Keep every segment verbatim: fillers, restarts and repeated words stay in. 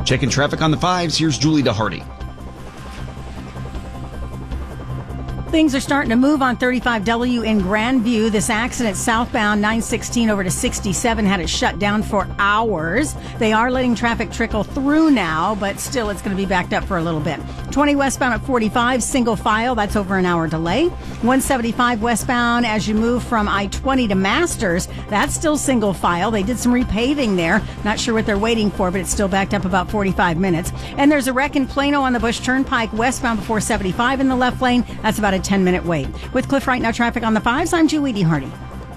Checking traffic on the fives, here's Julie DeHardy. Things are starting to move on thirty-five W in Grandview. This accident southbound nine sixteen over to sixty-seven had it shut down for hours. They are letting traffic trickle through now, but still it's going to be backed up for a little bit. twenty westbound at forty-five, single file, that's over an hour delay. one seventy-five westbound as you move from I twenty to Masters, that's still single file. They did some repaving there. Not sure what they're waiting for, but it's still backed up about forty-five minutes. And there's a wreck in Plano on the Bush Turnpike westbound before seventy-five in the left lane. That's about a ten minute wait. With Cliff Right Now traffic on the fives, I'm Julie DeHardy.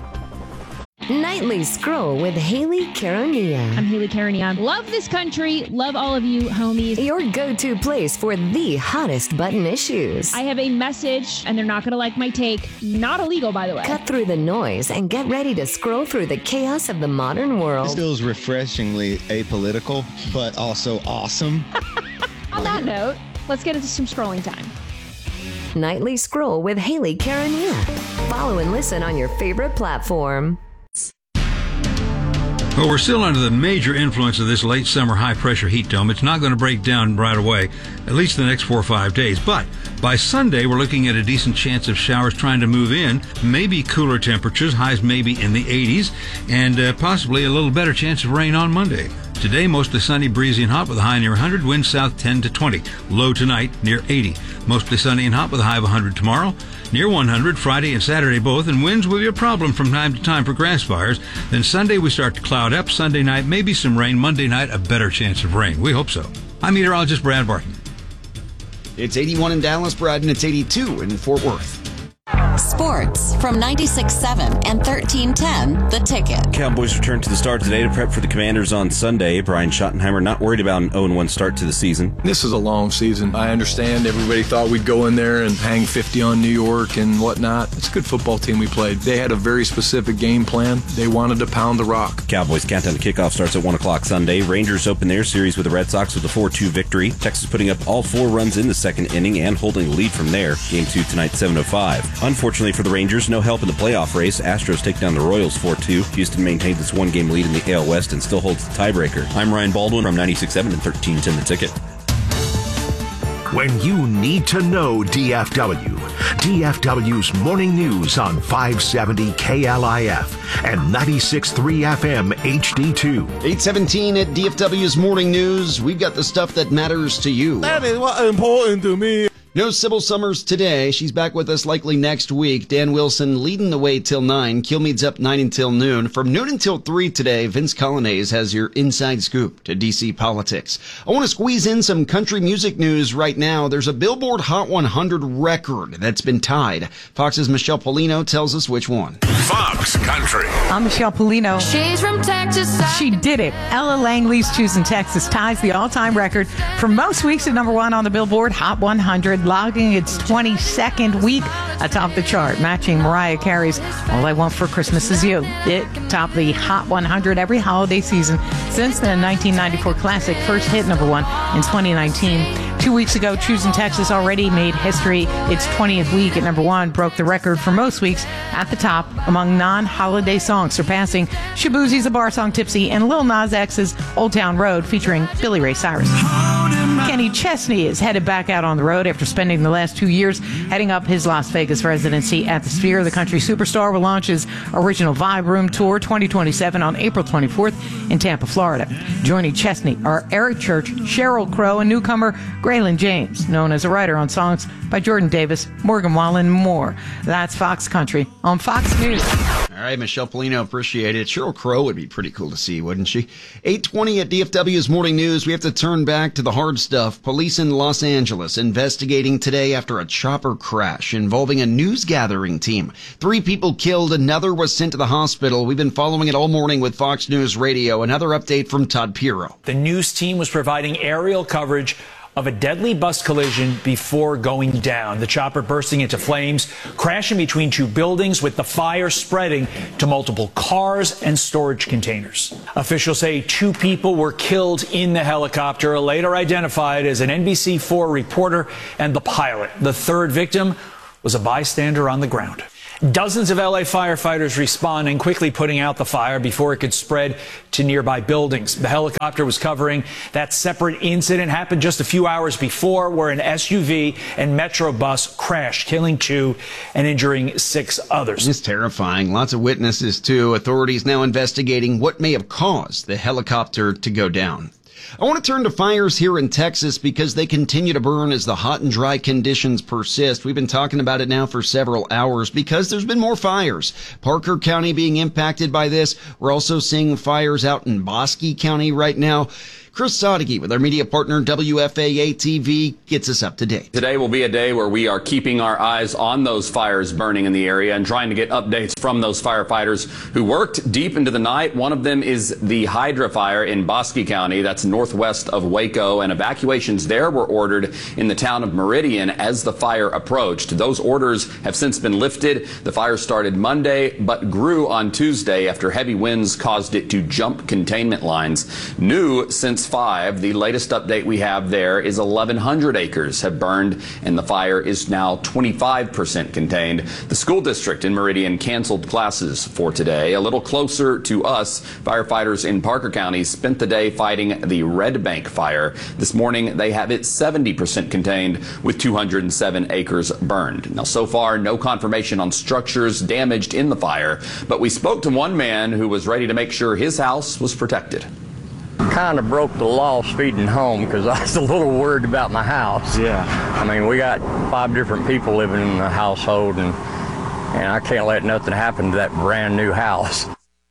Nightly Scroll with Haley Caronia. I'm Haley Caronia. Love this country. Love all of you, homies. Your go-to place for the hottest button issues. I have a message, and they're not going to like my take. Not illegal, by the way. Cut through the noise and get ready to scroll through the chaos of the modern world. This feels refreshingly apolitical, but also awesome. On that note, let's get into some scrolling time. Nightly Scroll with Haley Caronia. Follow and listen on your favorite platform. Well, we're still under the major influence of this late summer high-pressure heat dome. It's not going to break down right away, at least the next four or five days. But by Sunday, we're looking at a decent chance of showers trying to move in, maybe cooler temperatures, highs maybe in the eighties, and uh, possibly a little better chance of rain on Monday. Today, mostly sunny, breezy, and hot with a high near one hundred, winds south ten to twenty. Low tonight, near eighty. Mostly sunny and hot with a high of one hundred tomorrow. Near one hundred, Friday and Saturday both, and winds will be a problem from time to time for grass fires. Then Sunday, we start to cloud up. Sunday night, maybe some rain. Monday night, a better chance of rain. We hope so. I'm meteorologist Brad Barton. It's eighty-one in Dallas, Brad, and it's eighty-two in Fort Worth. Sports from ninety-six point seven and thirteen ten, The Ticket. Cowboys return to the start today to prep for the Commanders on Sunday. Brian Schottenheimer not worried about an oh and one start to the season. This is a long season. I understand everybody thought we'd go in there and hang fifty on New York and whatnot. It's a good football team we played. They had a very specific game plan. They wanted to pound the rock. Cowboys countdown to kickoff starts at one o'clock Sunday. Rangers open their series with the Red Sox with a four two victory. Texas putting up all four runs in the second inning and holding the lead from there. Game two tonight, seven oh five. Unfortunately for the Rangers, no help in the playoff race. Astros take down the Royals four two. Houston maintains its one-game lead in the A L West and still holds the tiebreaker. I'm Ryan Baldwin from ninety-six point seven and thirteen ten The Ticket. When you need to know D F W, D F W's morning news on five seventy K L I F and ninety-six point three F M H D two. eight seventeen at D F W's morning news. We've got the stuff that matters to you. That is what's important to me. No Sybil Summers today. She's back with us likely next week. Dan Wilson leading the way till nine. Kilmeade's up nine until noon. From noon until three today, Vince Colonnese has your inside scoop to D C politics. I want to squeeze in some country music news right now. There's a Billboard Hot one hundred record that's been tied. Fox's Michelle Polino tells us which one. Fox Country. I'm Michelle Polino. She's from Texas. She did it. Ella Langley's Choosing Texas ties the all-time record for most weeks at number one on the Billboard Hot one hundred, logging its twenty-second week atop the chart, matching Mariah Carey's All I Want for Christmas Is You. It topped the Hot one hundred every holiday season since the nineteen ninety-four classic first hit number one in twenty nineteen. Two weeks ago, Choosing Texas already made history. Its twentieth week at number one broke the record for most weeks at the top among non-holiday songs, surpassing Shaboozie's A Bar Song Tipsy and Lil Nas X's Old Town Road featuring Billy Ray Cyrus. Kenny Chesney is headed back out on the road after spending the last two years heading up his Las Vegas residency at the Sphere. The country superstar will launch his original Vibe Room Tour twenty twenty-seven on April twenty-fourth in Tampa, Florida. Joining Chesney are Eric Church, Sheryl Crow, and newcomer Graylin James, known as a writer on songs by Jordan Davis, Morgan Wallen, and more. That's Fox Country on Fox News. All right, Michelle Polino, appreciate it. Sheryl Crow would be pretty cool to see, wouldn't she? eight twenty at D F W's Morning News. We have to turn back to the hard stuff. Police in Los Angeles investigating today after a chopper crash involving a news gathering team. Three people killed, another was sent to the hospital. We've been following it all morning with Fox News Radio. Another update from Todd Pirro. The news team was providing aerial coverage of a deadly bus collision before going down. The chopper bursting into flames, crashing between two buildings with the fire spreading to multiple cars and storage containers. Officials say two people were killed in the helicopter, later identified as an N B C four reporter and the pilot. The third victim was a bystander on the ground. Dozens of L A firefighters responding, quickly putting out the fire before it could spread to nearby buildings. The helicopter was covering that separate incident. Happened just a few hours before, where an S U V and Metro bus crashed, killing two and injuring six others. It's terrifying. Lots of witnesses, too. Authorities now investigating what may have caused the helicopter to go down. I want to turn to fires here in Texas because they continue to burn as the hot and dry conditions persist. We've been talking about it now for several hours because there's been more fires. Parker County being impacted by this. We're also seeing fires out in Bosque County right now. Chris Sadeghi with our media partner W F A A T V gets us up to date. Today will be a day where we are keeping our eyes on those fires burning in the area and trying to get updates from those firefighters who worked deep into the night. One of them is the Hydra fire in Bosque County. That's northwest of Waco, and evacuations there were ordered in the town of Meridian as the fire approached. Those orders have since been lifted. The fire started Monday but grew on Tuesday after heavy winds caused it to jump containment lines. New since five, the latest update we have there is eleven hundred acres have burned, and the fire is now twenty-five percent contained. The school district in Meridian canceled classes for today. A little closer to us, firefighters in Parker County spent the day fighting the Red Bank fire. This morning, they have it seventy percent contained with two hundred seven acres burned. Now, so far, no confirmation on structures damaged in the fire, but we spoke to one man who was ready to make sure his house was protected. Kind of broke the law speeding home because I was a little worried about my house. Yeah. I mean, we got five different people living in the household, and and I can't let nothing happen to that brand new house.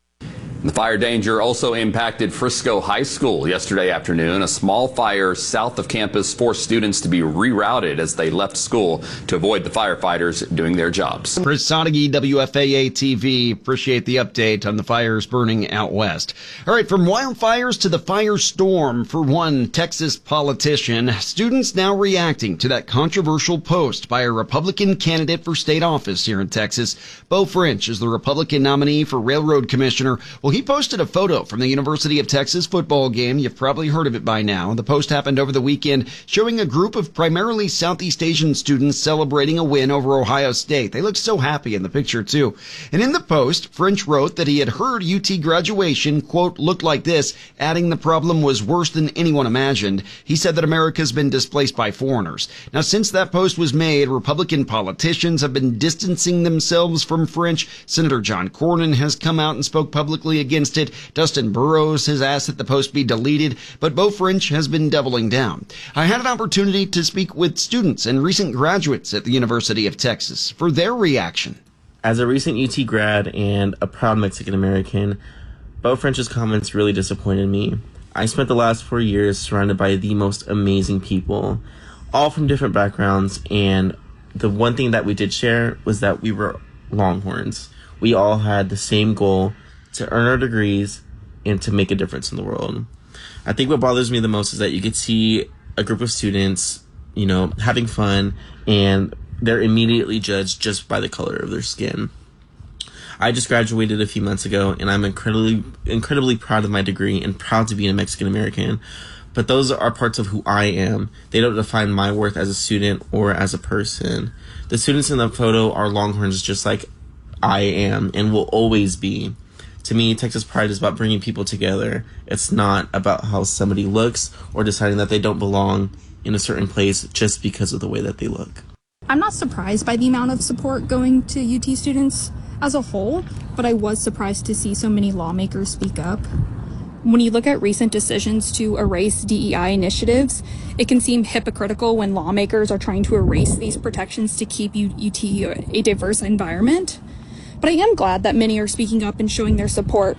The fire danger also impacted Frisco High School yesterday afternoon. A small fire south of campus forced students to be rerouted as they left school to avoid the firefighters doing their jobs. Chris Sadeghi, W F A A T V. Appreciate the update on the fires burning out west. All right, from wildfires to the firestorm for one Texas politician, students now reacting to that controversial post by a Republican candidate for state office here in Texas. Beau French is the Republican nominee for Railroad Commissioner. Well, he posted a photo from the University of Texas football game. You've probably heard of it by now. The post happened over the weekend, showing a group of primarily Southeast Asian students celebrating a win over Ohio State. They looked so happy in the picture, too. And in the post, French wrote that he had heard U T graduation, quote, looked like this, adding the problem was worse than anyone imagined. He said that America's been displaced by foreigners. Now, since that post was made, Republican politicians have been distancing themselves from French. Senator John Cornyn has come out and spoke publicly against it. Dustin Burrows has asked that the post be deleted, but Beau French has been doubling down. I had an opportunity to speak with students and recent graduates at the University of Texas for their reaction. As a recent U T grad and a proud Mexican American, Beau French's comments really disappointed me. I spent the last four years surrounded by the most amazing people, all from different backgrounds, and the one thing that we did share was that we were Longhorns. We all had the same goal, to earn our degrees and to make a difference in the world. I think what bothers me the most is that you could see a group of students, you know, having fun, and they're immediately judged just by the color of their skin. I just graduated a few months ago, and I'm incredibly, incredibly proud of my degree and proud to be a Mexican American. But those are parts of who I am. They don't define my worth as a student or as a person. The students in the photo are Longhorns just like I am and will always be. To me, Texas Pride is about bringing people together. It's not about how somebody looks or deciding that they don't belong in a certain place just because of the way that they look. I'm not surprised by the amount of support going to U T students as a whole, but I was surprised to see so many lawmakers speak up. When you look at recent decisions to erase D E I initiatives, it can seem hypocritical when lawmakers are trying to erase these protections to keep U T a diverse environment. But I am glad that many are speaking up and showing their support.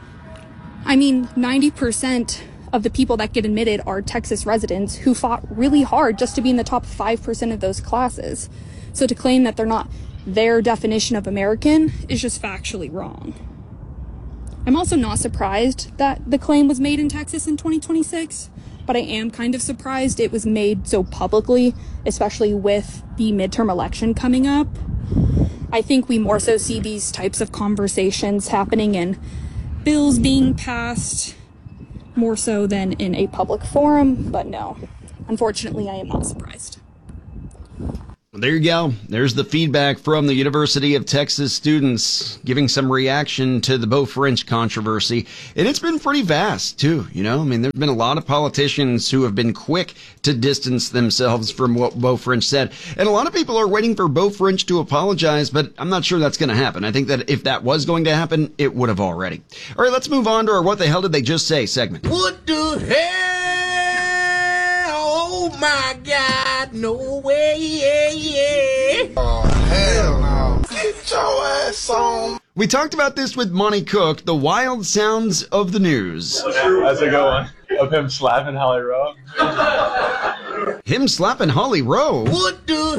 I mean, ninety percent of the people that get admitted are Texas residents who fought really hard just to be in the top five percent of those classes. So to claim that they're not their definition of American is just factually wrong. I'm also not surprised that the claim was made in Texas in twenty twenty-six, but I am kind of surprised it was made so publicly, especially with the midterm election coming up. I think we more so see these types of conversations happening in bills being passed more so than in a public forum, but no, unfortunately, I am not surprised. There you go. There's the feedback from the University of Texas students giving some reaction to the Beau French controversy. And it's been pretty vast, too. You know, I mean, there have been a lot of politicians who have been quick to distance themselves from what Beau French said. And a lot of people are waiting for Beau French to apologize, but I'm not sure that's going to happen. I think that if that was going to happen, it would have already. All right, let's move on to our What the Hell Did They Just Say segment. What the hell? Oh, my God. No way. Yeah, yeah. Oh, hell no. Get your ass on. We talked about this with Monty Cook, the wild sounds of the news. How's it going? Of him slapping Holly Rowe? Him slapping Holly Rowe? What the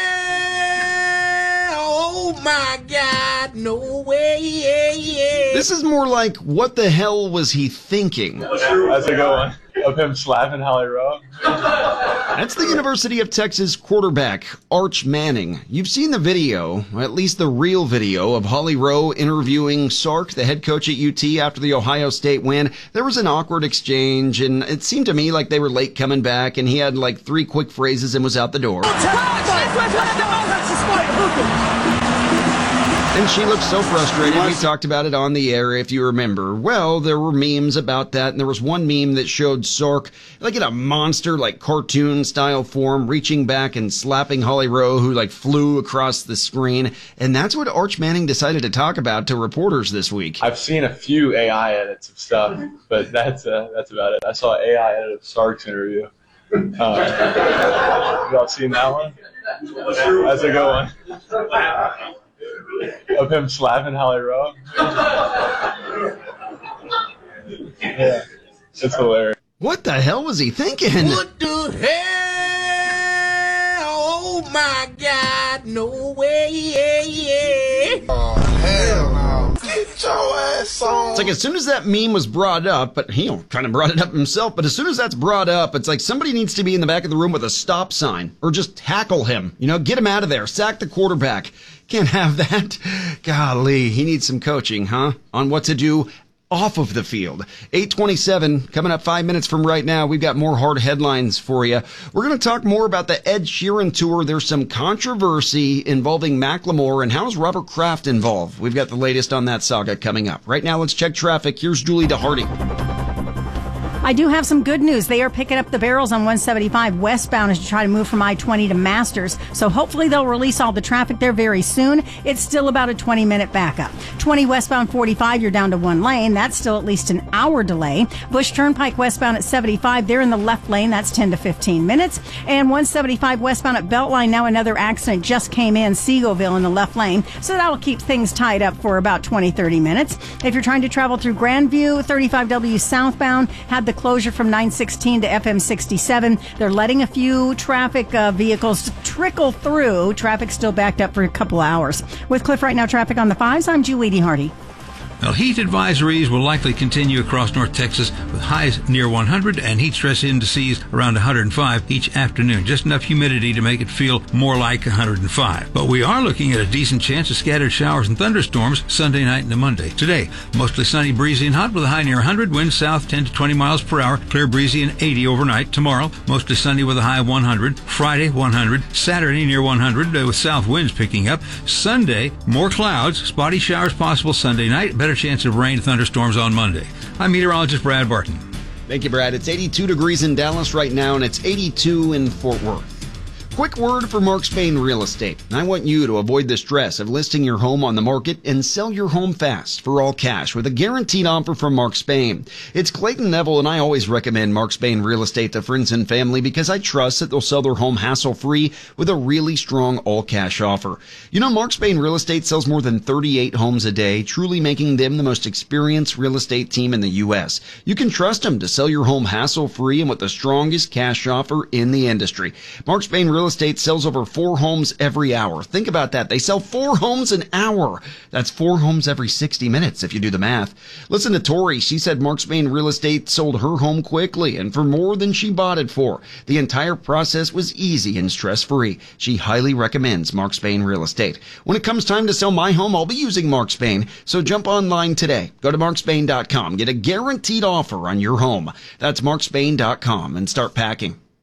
hell? Oh, my God. No way. Yeah, yeah. This is more like, what the hell was he thinking? How's it going? Of him slapping Holly Rowe? That's the University of Texas quarterback, Arch Manning. You've seen the video, or at least the real video, of Holly Rowe interviewing Sark, the head coach at U T, after the Ohio State win. There was an awkward exchange, and it seemed to me like they were late coming back, and he had like three quick phrases and was out the door. And she looked so frustrated. We talked about it on the air, if you remember. Well, there were memes about that, and there was one meme that showed Sark, like in a monster, like cartoon-style form, reaching back and slapping Holly Rowe, who like flew across the screen. And that's what Arch Manning decided to talk about to reporters this week. I've seen a few A I edits of stuff, but that's uh, that's about it. I saw an A I edit of Sark's interview. Uh, y'all seen that one? How's it going? Of him slapping Holly Rowe? Yeah, it's hilarious. What the hell was he thinking? What the hell? Oh, my God. No way. Yeah, yeah. Oh, hell no. Get your ass on. It's like as soon as that meme was brought up, but he kind of brought it up himself, but as soon as that's brought up, it's like somebody needs to be in the back of the room with a stop sign or just tackle him. You know, get him out of there. Sack the quarterback. Can't have that. Golly, he needs some coaching, huh? On what to do off of the field. eight twenty-seven, coming up five minutes from right now. We've got more hard headlines for you. We're going to talk more about the Ed Sheeran tour. There's some controversy involving Macklemore, and how's Robert Kraft involved? We've got the latest on that saga coming up. Right now, let's check traffic. Here's Julie DeHardy. I do have some good news. They are picking up the barrels on one seventy-five westbound as you try to move from I twenty to Masters. So hopefully they'll release all the traffic there very soon. It's still about a twenty minute backup. twenty westbound forty-five, you're down to one lane. That's still at least an hour delay. Bush Turnpike westbound at seventy-five, they're in the left lane. That's ten to fifteen minutes. And one seventy-five westbound at Beltline, now another accident just came in, Seagoville in the left lane. So that'll keep things tied up for about twenty, thirty minutes. If you're trying to travel through Grandview, thirty-five W southbound had the closure from nine sixteen to F M sixty-seven. They're letting a few traffic uh, vehicles trickle through. Traffic still backed up for a couple hours. With Cliff Right Now traffic on the fives, I'm Julie DeHardy. Well, heat advisories will likely continue across North Texas with highs near one hundred and heat stress indices around one hundred five each afternoon. Just enough humidity to make it feel more like one hundred five. But we are looking at a decent chance of scattered showers and thunderstorms Sunday night into Monday. Today, mostly sunny, breezy, and hot with a high near one hundred. Winds south ten to twenty miles per hour. Clear, breezy, and eighty overnight. Tomorrow, mostly sunny with a high of one hundred. Friday, one hundred. Saturday, near one hundred uh, with south winds picking up. Sunday, more clouds. Spotty showers possible Sunday night. Better chance of rain, thunderstorms on Monday. I'm meteorologist Brad Barton. Thank you, Brad. It's eighty-two degrees in Dallas right now, and it's eighty-two in Fort Worth. Quick word for Mark Spain Real Estate. I want you to avoid the stress of listing your home on the market and sell your home fast for all cash with a guaranteed offer from Mark Spain. It's Clayton Neville, and I always recommend Mark Spain Real Estate to friends and family because I trust that they'll sell their home hassle-free with a really strong all-cash offer. You know, Mark Spain Real Estate sells more than thirty-eight homes a day, truly making them the most experienced real estate team in the U S. You can trust them to sell your home hassle-free and with the strongest cash offer in the industry. Mark Spain Real Estate sells over four homes every hour. Think about that. They sell four homes an hour. That's four homes every sixty minutes if you do the math. Listen to Tori. She said Mark Spain Real Estate sold her home quickly and for more than she bought it for. The entire process was easy and stress-free. She highly recommends Mark Spain Real Estate. When it comes time to sell my home, I'll be using Mark Spain. So jump online today. Go to mark spain dot com. Get a guaranteed offer on your home. That's mark spain dot com and start packing.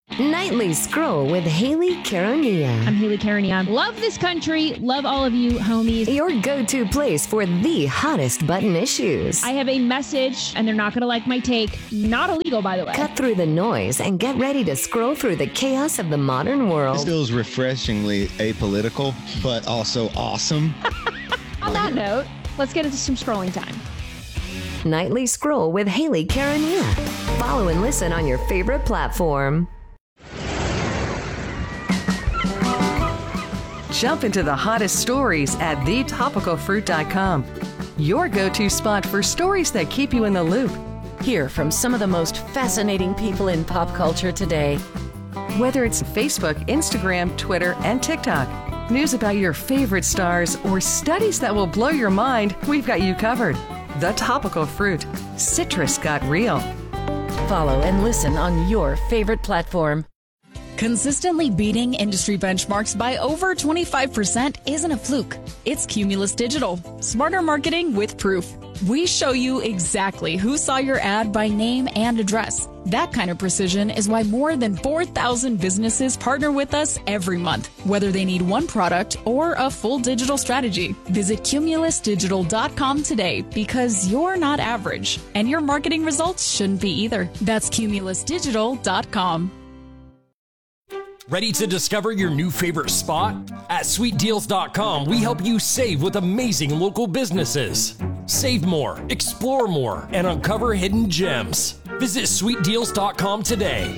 Nightly Scroll with Haley Caronia. I'm Haley Caronia. Love this country. Love all of you, homies. Your go-to place for the hottest button issues. I have a message, and they're not going to like my take. Not illegal, by the way. Cut through the noise and get ready to scroll through the chaos of the modern world. This feels refreshingly apolitical, but also awesome. On that note, let's get into some scrolling time. Nightly Scroll with Haley Caronia. Follow and listen on your favorite platform. Jump into the hottest stories at the topical fruit dot com. Your go-to spot for stories that keep you in the loop. Hear from some of the most fascinating people in pop culture today. Whether it's Facebook, Instagram, Twitter, and TikTok, news about your favorite stars, or studies that will blow your mind, we've got you covered. The Topical Fruit. Citrus got real. Follow and listen on your favorite platform. Consistently beating industry benchmarks by over twenty-five percent isn't a fluke. It's Cumulus Digital. Smarter marketing with proof. We show you exactly who saw your ad by name and address. That kind of precision is why more than four thousand businesses partner with us every month, whether they need one product or a full digital strategy. Visit cumulus digital dot com today because you're not average, and your marketing results shouldn't be either. That's cumulus digital dot com. Ready to discover your new favorite spot? At sweet deals dot com, we help you save with amazing local businesses. Save more, explore more, and uncover hidden gems. Visit sweet deals dot com today.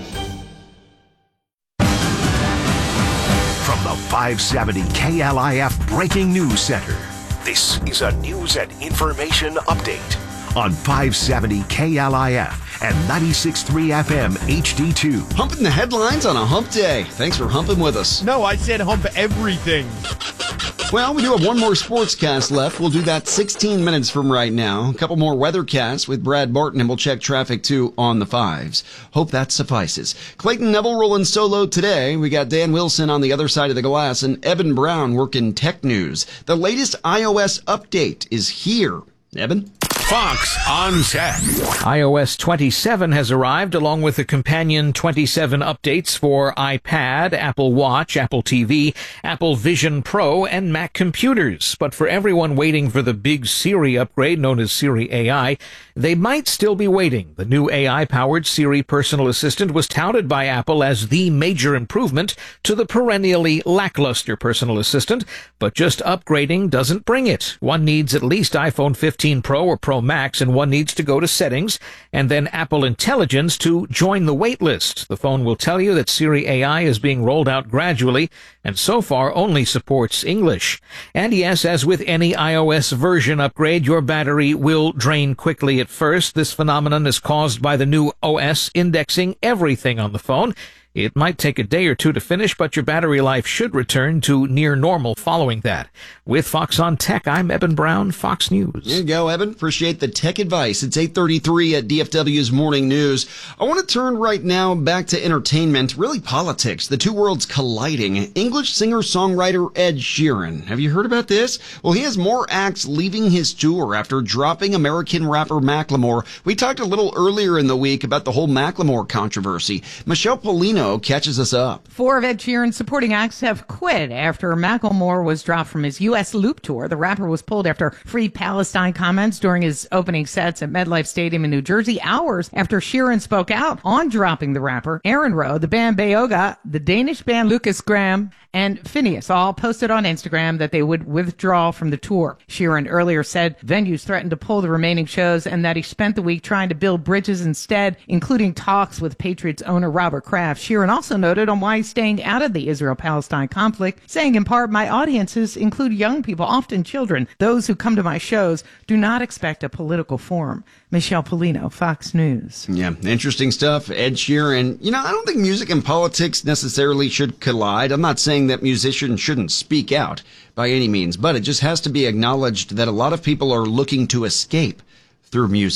From the five seventy K L I F Breaking News Center, this is a news and information update on five seventy K L I F and ninety-six point three F M H D two. Humping the headlines on a hump day. Thanks for humping with us. No, I said hump everything. Well, we do have one more sportscast left. We'll do that sixteen minutes from right now. A couple more weathercasts with Brad Barton, and we'll check traffic too on the fives. Hope that suffices. Clayton Neville rolling solo today. We got Dan Wilson on the other side of the glass, and Eben Brown working tech news. The latest iOS update is here. Eben? Fox on Tech. iOS twenty-seven has arrived along with the companion twenty-seven updates for iPad, Apple Watch, Apple T V, Apple Vision Pro, and Mac computers. But for everyone waiting for the big Siri upgrade known as Siri A I, they might still be waiting. The new A I-powered Siri personal assistant was touted by Apple as the major improvement to the perennially lackluster personal assistant, but just upgrading doesn't bring it. One needs at least iPhone fifteen Pro or Pro Max, and one needs to go to Settings and then Apple Intelligence to join the waitlist. The phone will tell you that Siri A I is being rolled out gradually and so far only supports English. And yes, as with any iOS version upgrade, your battery will drain quickly at first. This phenomenon is caused by the new O S indexing everything on the phone. It might take a day or two to finish, but your battery life should return to near normal following that. With Fox on Tech, I'm Eben Brown, Fox News. There you go, Eben. Appreciate the tech advice. It's eight thirty-three at D F W's Morning News. I want to turn right now back to entertainment, really politics, the two worlds colliding. English singer-songwriter Ed Sheeran. Have you heard about this? Well, he has more acts leaving his tour after dropping American rapper Macklemore. We talked a little earlier in the week about the whole Macklemore controversy. Michelle Polino catches us up. Four of Ed Sheeran's supporting acts have quit after Macklemore was dropped from his U S Loop tour. The rapper was pulled after Free Palestine comments during his opening sets at MetLife Stadium in New Jersey, hours after Sheeran spoke out on dropping the rapper. Aaron Rowe, the band Beyoga, the Danish band Lucas Graham, and Phineas all posted on Instagram that they would withdraw from the tour. Sheeran earlier said venues threatened to pull the remaining shows and that he spent the week trying to build bridges instead, including talks with Patriots owner Robert Kraft. Sheeran also noted on why he's staying out of the Israel-Palestine conflict, saying in part, "My audiences include young people, often children. Those who come to my shows do not expect a political forum." Michelle Polino, Fox News. Yeah, interesting stuff. Ed Sheeran. You know, I don't think music and politics necessarily should collide. I'm not saying that musicians shouldn't speak out by any means, but it just has to be acknowledged that a lot of people are looking to escape through music.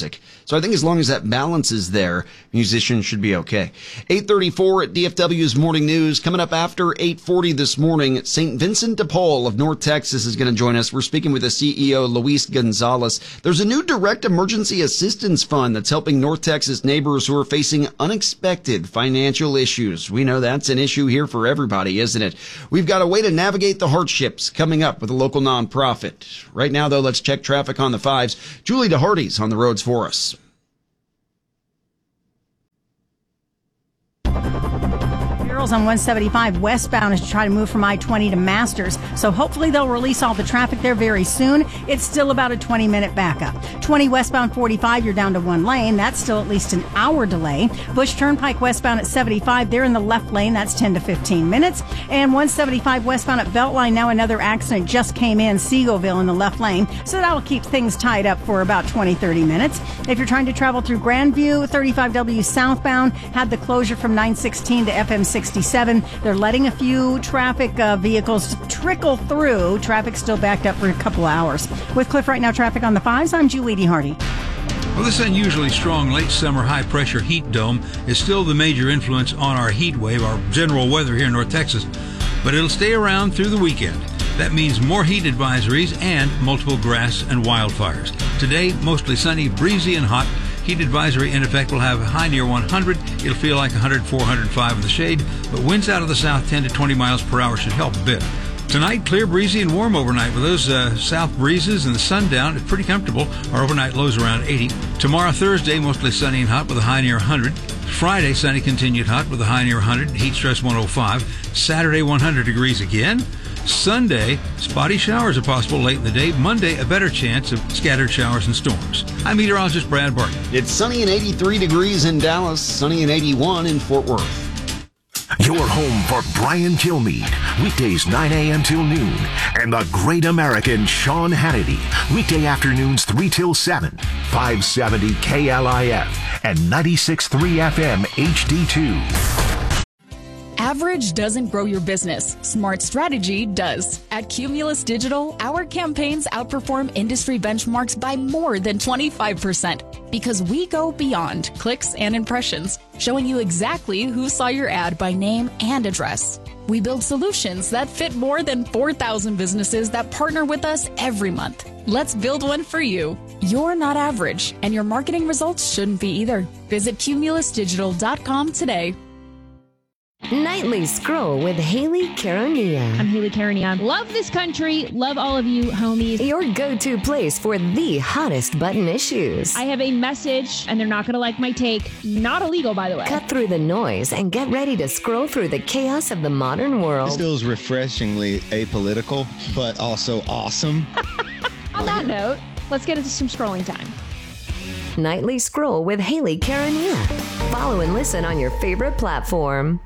So I think as long as that balance is there, musicians should be okay. eight thirty-four at D F W's Morning News. Coming up after eight forty this morning, Saint Vincent de Paul of North Texas is going to join us. We're speaking with the C E O, Luis Gonzalez. There's a new direct emergency assistance fund that's helping North Texas neighbors who are facing unexpected financial issues. We know that's an issue here for everybody, isn't it? We've got a way to navigate the hardships coming up with a local nonprofit. Right now, though, let's check traffic on the fives. Julie DeHardy's on the roads for us. On one seventy-five westbound as you try to move from I twenty to Masters. So hopefully they'll release all the traffic there very soon. It's still about a twenty minute backup. twenty westbound forty-five, you're down to one lane. That's still at least an hour delay. Bush Turnpike westbound at seventy-five, they're in the left lane. That's ten to fifteen minutes. And one seventy-five westbound at Beltline, now another accident just came in, Seagoville in the left lane. So that'll keep things tied up for about twenty, thirty minutes. If you're trying to travel through Grandview, thirty-five W southbound had the closure from nine sixteen to F M sixty-seven. They're letting a few traffic uh, vehicles trickle through. Traffic's still backed up for a couple of hours. With Cliff Right Now traffic on the fives, I'm Julie DeHardy. Well, this unusually strong late summer high pressure heat dome is still the major influence on our heat wave, our general weather here in North Texas, but it'll stay around through the weekend. That means more heat advisories and multiple grass and wildfires. Today, mostly sunny, breezy, and hot. Heat advisory in effect will have a high near one hundred. It'll feel like one hundred four, one hundred five in the shade, but winds out of the south ten to twenty miles per hour should help a bit. Tonight, clear, breezy, and warm overnight. With those uh, south breezes and the sundown, it's pretty comfortable. Our overnight lows around eighty. Tomorrow, Thursday, mostly sunny and hot with a high near one hundred. Friday, sunny, continued hot with a high near one hundred. Heat stress one oh five. Saturday, one hundred degrees again. Sunday, spotty showers are possible late in the day. Monday, a better chance of scattered showers and storms. I'm meteorologist Brad Barton. It's sunny and eighty-three degrees in Dallas, sunny and eighty-one in Fort Worth. Your home for Brian Kilmeade, weekdays nine a.m. till noon, and the great American Sean Hannity, weekday afternoons three till seven, five seventy K L I F and ninety-six point three F M H D two. Average doesn't grow your business. Smart strategy does. At Cumulus Digital, our campaigns outperform industry benchmarks by more than twenty-five percent because we go beyond clicks and impressions, showing you exactly who saw your ad by name and address. We build solutions that fit more than four thousand businesses that partner with us every month. Let's build one for you. You're not average, and your marketing results shouldn't be either. Visit cumulus digital dot com today. Nightly Scroll with Haley Caronia. I'm Haley Caronia. Love this country. Love all of you, homies. Your go-to place for the hottest button issues. I have a message, and they're not going to like my take. Not illegal, by the way. Cut through the noise and get ready to scroll through the chaos of the modern world. This feels refreshingly apolitical, but also awesome. On that note, let's get into some scrolling time. Nightly Scroll with Haley Caronia. Follow and listen on your favorite platform.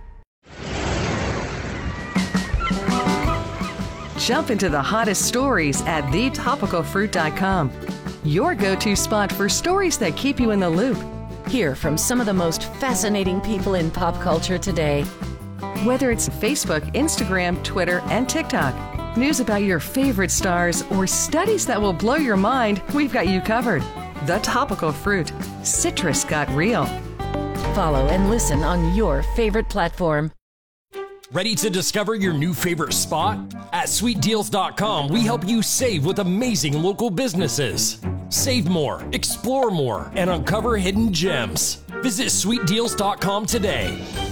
Jump into the hottest stories at the topical fruit dot com. Your go-to spot for stories that keep you in the loop. Hear from some of the most fascinating people in pop culture today. Whether it's Facebook, Instagram, Twitter, and TikTok, news about your favorite stars, or studies that will blow your mind, we've got you covered. The Topical Fruit. Citrus got real. Follow and listen on your favorite platform. Ready to discover your new favorite spot? At sweet deals dot com, we help you save with amazing local businesses. Save more, explore more, and uncover hidden gems. Visit sweet deals dot com today.